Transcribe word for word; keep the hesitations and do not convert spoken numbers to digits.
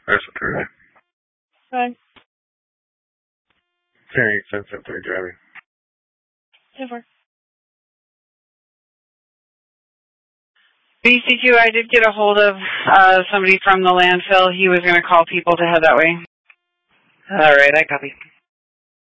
That's Saturday. Bye. Very expensive for driving. Never. B C Q, I did get a hold of uh, somebody from the landfill. He was going to call people to head that way. All right, I copy.